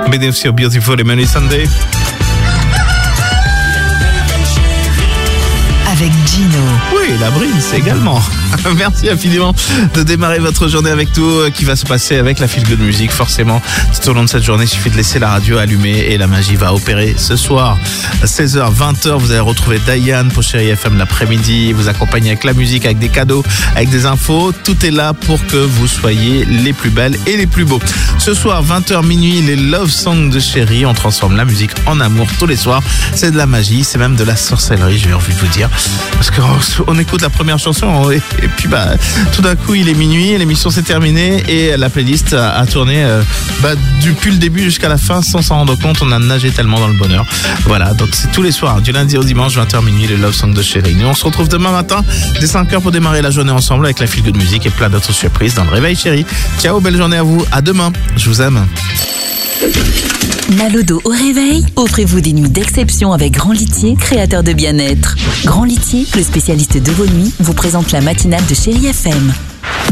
mais sur Beautiful Emily Sunday. Avec Gino. Oui, la Brince également. Merci infiniment de démarrer votre journée avec tout, qui va se passer avec la Feel Good Music. Forcément, tout au long de cette journée, il suffit de laisser la radio allumée et la magie va opérer. Ce soir, 16h, 20h, vous allez retrouver Diane pour Chérie FM l'après-midi. Vous accompagnez avec la musique, avec des cadeaux, avec des infos. Tout est là pour que vous soyez les plus belles et les plus beaux. Ce soir, 20h minuit, les Love Songs de Chérie. On transforme la musique en amour tous les soirs. C'est de la magie, c'est même de la sorcellerie, j'ai envie de vous dire. Parce qu'on écoute la première chanson et puis tout d'un coup il est minuit, l'émission s'est terminée et la playlist a tourné depuis le début jusqu'à la fin sans s'en rendre compte. On a nagé tellement dans le bonheur. Voilà, donc c'est tous les soirs, du lundi au dimanche, 20h minuit, les Love Songs de Chérie. Nous on se retrouve demain matin dès 5h pour démarrer la journée ensemble avec la Feel Good Music et plein d'autres surprises dans le Réveil Chérie. Ciao, belle journée à vous, à demain, je vous aime. Mal au dos au réveil, offrez-vous des nuits d'exception avec Grand Litier, créateur de bien-être. Grand Litier, le spécialiste de vos nuits, vous présente la matinale de Chérie FM.